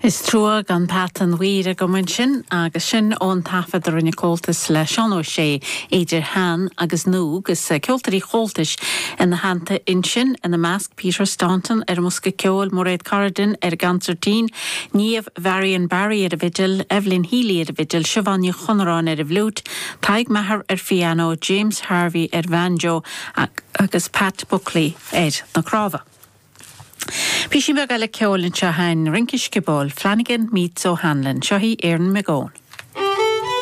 Is trua gan patan weire gomun sin agus sin ón tafad ar unicóltas le Sean O'Shea éidir han agus nú gus ceoltarí chóltais in na hananta insin in na Measc Peter Staunton musca ceol Mairead Corridon gantartín níomh Varian Barry a vigil Evelyn Healy a vigil Siobhania Chonarán a bhlút Taig Maher piano James Harvey banjo agus Pat Buckley na crava. Písí me gaile ceolinn se hain rinkis gibol Flanagan Meads O'Hanlon, Shahi Erin McGowan.